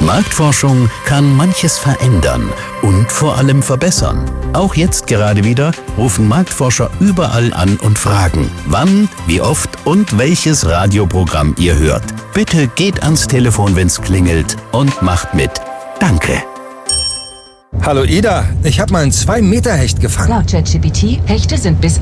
Marktforschung kann manches verändern und vor allem verbessern. Auch jetzt gerade wieder rufen Marktforscher überall an und fragen, wann, wie oft und welches Radioprogramm ihr hört. Bitte geht ans Telefon, wenn's klingelt und macht mit. Danke. Hallo Ida, ich habe mal einen 2-Meter-Hecht gefangen. Laut ChatGPT, Hechte sind bis